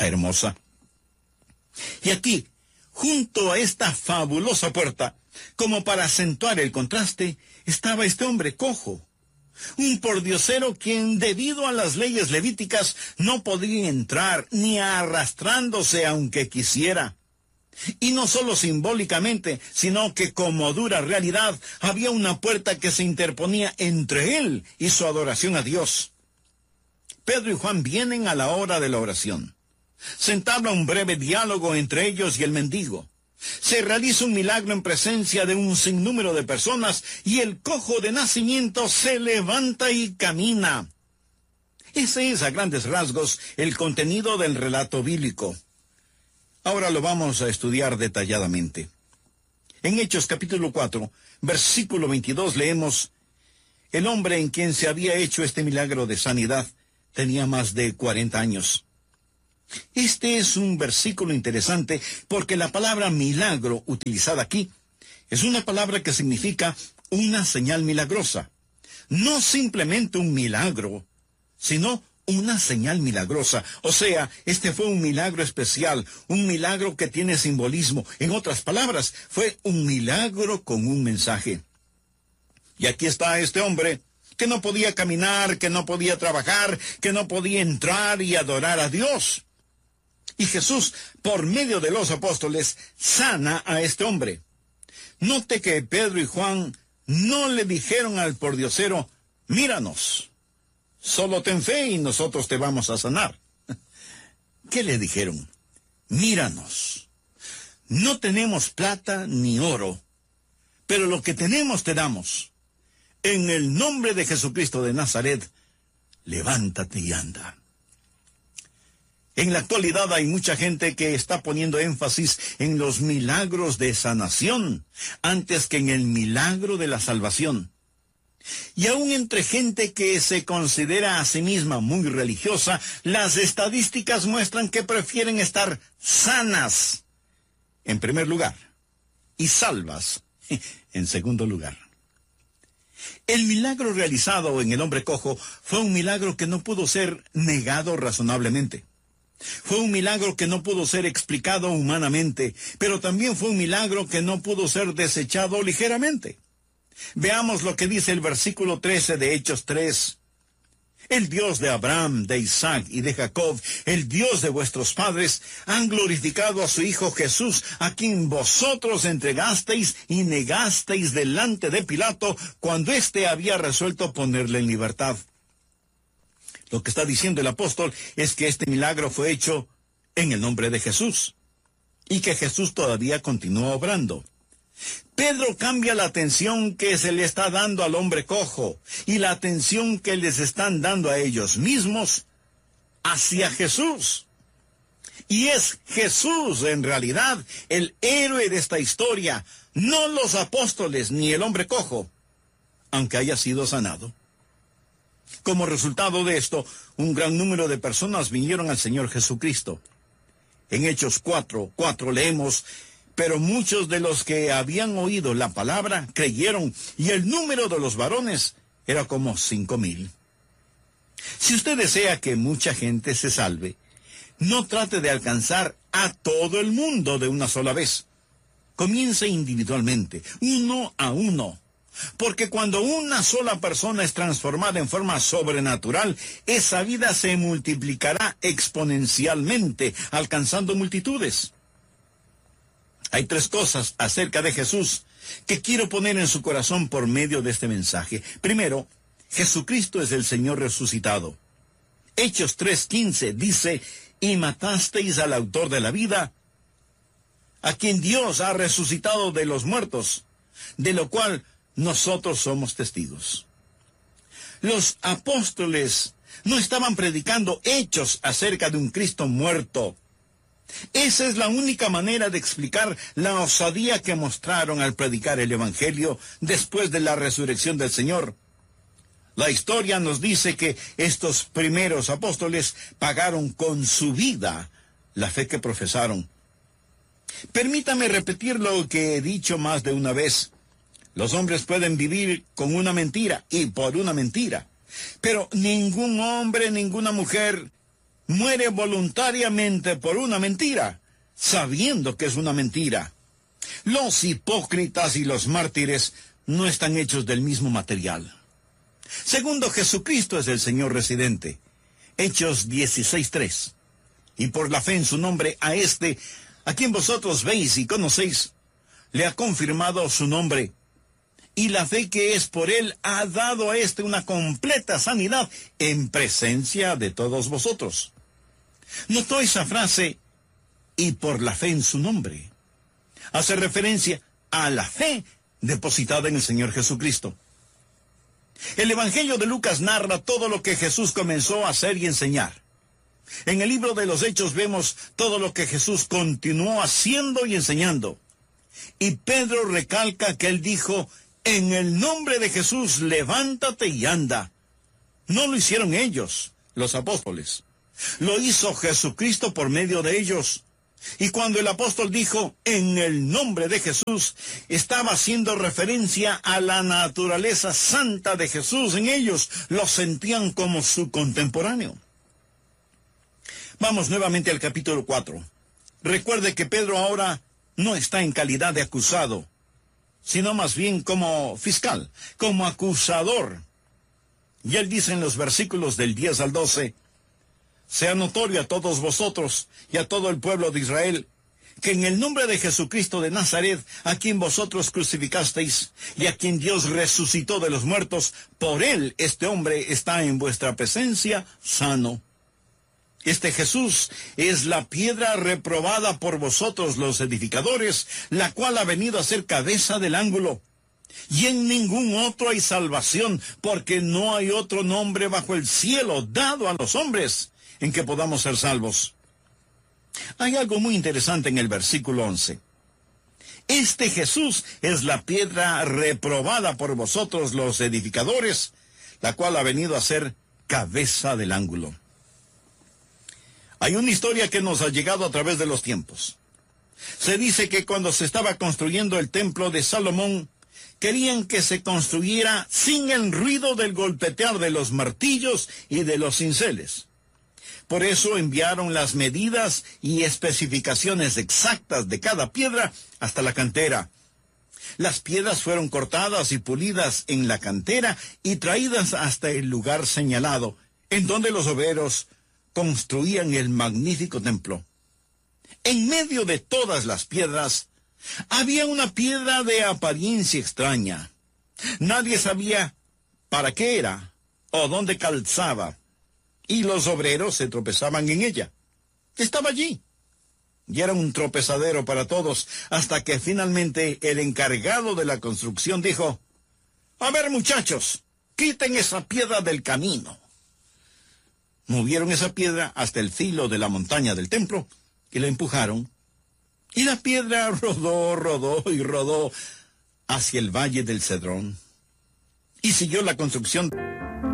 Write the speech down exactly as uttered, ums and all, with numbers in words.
puerta hermosa. Y aquí, junto a esta fabulosa puerta, como para acentuar el contraste, estaba este hombre cojo, un pordiosero quien, debido a las leyes levíticas, no podía entrar ni arrastrándose aunque quisiera. Y no solo simbólicamente, sino que como dura realidad, había una puerta que se interponía entre él y su adoración a Dios. Pedro y Juan vienen a la hora de la oración. Se entabla un breve diálogo entre ellos y el mendigo. Se realiza un milagro en presencia de un sinnúmero de personas y el cojo de nacimiento se levanta y camina. Ese es, a grandes rasgos, el contenido del relato bíblico. Ahora lo vamos a estudiar detalladamente. En Hechos capítulo cuatro, versículo veintidós, leemos: el hombre en quien se había hecho este milagro de sanidad tenía más de cuarenta años. Este es un versículo interesante porque la palabra milagro utilizada aquí es una palabra que significa una señal milagrosa. No simplemente un milagro, sino una señal milagrosa. O sea, este fue un milagro especial, un milagro que tiene simbolismo. En otras palabras, fue un milagro con un mensaje. Y aquí está este hombre que no podía caminar, que no podía trabajar, que no podía entrar y adorar a Dios. Y Jesús, por medio de los apóstoles, sana a este hombre. Note que Pedro y Juan no le dijeron al pordiosero: míranos, solo ten fe y nosotros te vamos a sanar. ¿Qué le dijeron? Míranos. No tenemos plata ni oro, pero lo que tenemos te damos. En el nombre de Jesucristo de Nazaret, levántate y anda. En la actualidad hay mucha gente que está poniendo énfasis en los milagros de sanación antes que en el milagro de la salvación. Y aún entre gente que se considera a sí misma muy religiosa, las estadísticas muestran que prefieren estar sanas, en primer lugar, y salvas, en segundo lugar. El milagro realizado en el hombre cojo fue un milagro que no pudo ser negado razonablemente. Fue un milagro que no pudo ser explicado humanamente, pero también fue un milagro que no pudo ser desechado ligeramente. Veamos lo que dice el versículo trece de Hechos tres. El Dios de Abraham, de Isaac y de Jacob, el Dios de vuestros padres, han glorificado a su Hijo Jesús, a quien vosotros entregasteis y negasteis delante de Pilato, cuando éste había resuelto ponerle en libertad. Lo que está diciendo el apóstol es que este milagro fue hecho en el nombre de Jesús, y que Jesús todavía continúa obrando. Pedro cambia la atención que se le está dando al hombre cojo y la atención que les están dando a ellos mismos hacia Jesús. Y es Jesús, en realidad, el héroe de esta historia, no los apóstoles ni el hombre cojo, aunque haya sido sanado. Como resultado de esto, un gran número de personas vinieron al Señor Jesucristo. En Hechos cuatro, cuatro leemos: pero muchos de los que habían oído la palabra creyeron, y el número de los varones era como cinco mil. Si usted desea que mucha gente se salve, no trate de alcanzar a todo el mundo de una sola vez. Comience individualmente, uno a uno. Porque cuando una sola persona es transformada en forma sobrenatural, esa vida se multiplicará exponencialmente, alcanzando multitudes. Hay tres cosas acerca de Jesús que quiero poner en su corazón por medio de este mensaje. Primero, Jesucristo es el Señor resucitado. Hechos tres quince dice: y matasteis al autor de la vida, a quien Dios ha resucitado de los muertos, de lo cual nosotros somos testigos. Los apóstoles no estaban predicando hechos acerca de un Cristo muerto. Esa es la única manera de explicar la osadía que mostraron al predicar el Evangelio después de la resurrección del Señor. La historia nos dice que estos primeros apóstoles pagaron con su vida la fe que profesaron. Permítame repetir lo que he dicho más de una vez. Los hombres pueden vivir con una mentira y por una mentira, pero ningún hombre, ninguna mujer muere voluntariamente por una mentira, sabiendo que es una mentira. Los hipócritas y los mártires no están hechos del mismo material. Segundo, Jesucristo es el Señor residente. Hechos dieciséis tres. Y por la fe en su nombre, a este, a quien vosotros veis y conocéis, le ha confirmado su nombre. Y la fe que es por él ha dado a este una completa sanidad en presencia de todos vosotros. ¿Notó esa frase? Y por la fe en su nombre. Hace referencia a la fe depositada en el Señor Jesucristo. El Evangelio de Lucas narra todo lo que Jesús comenzó a hacer y enseñar. En el libro de los Hechos vemos todo lo que Jesús continuó haciendo y enseñando. Y Pedro recalca que él dijo, en el nombre de Jesús, levántate y anda. No lo hicieron ellos, los apóstoles. Lo hizo Jesucristo por medio de ellos. Y cuando el apóstol dijo, en el nombre de Jesús, estaba haciendo referencia a la naturaleza santa de Jesús en ellos. Lo sentían como su contemporáneo. Vamos nuevamente al capítulo cuatro. Recuerde que Pedro ahora no está en calidad de acusado, sino más bien como fiscal, como acusador. Y él dice en los versículos del diez al doce, sea notorio a todos vosotros y a todo el pueblo de Israel, que en el nombre de Jesucristo de Nazaret, a quien vosotros crucificasteis, y a quien Dios resucitó de los muertos, por él este hombre está en vuestra presencia sano. Este Jesús es la piedra reprobada por vosotros los edificadores, la cual ha venido a ser cabeza del ángulo. Y en ningún otro hay salvación, porque no hay otro nombre bajo el cielo dado a los hombres en que podamos ser salvos. Hay algo muy interesante en el versículo once. Este Jesús es la piedra reprobada por vosotros los edificadores, la cual ha venido a ser cabeza del ángulo. Hay una historia que nos ha llegado a través de los tiempos. Se dice que cuando se estaba construyendo el templo de Salomón, querían que se construyera sin el ruido del golpetear de los martillos y de los cinceles. Por eso enviaron las medidas y especificaciones exactas de cada piedra hasta la cantera. Las piedras fueron cortadas y pulidas en la cantera y traídas hasta el lugar señalado, en donde los obreros construían el magnífico templo. En medio de todas las piedras, había una piedra de apariencia extraña. Nadie sabía para qué era o dónde calzaba, y los obreros se tropezaban en ella. Estaba allí, y era un tropezadero para todos, hasta que finalmente el encargado de la construcción dijo, a ver muchachos, quiten esa piedra del camino. Movieron esa piedra hasta el filo de la montaña del templo y la empujaron. Y la piedra rodó, rodó y rodó hacia el valle del Cedrón. Y siguió la construcción.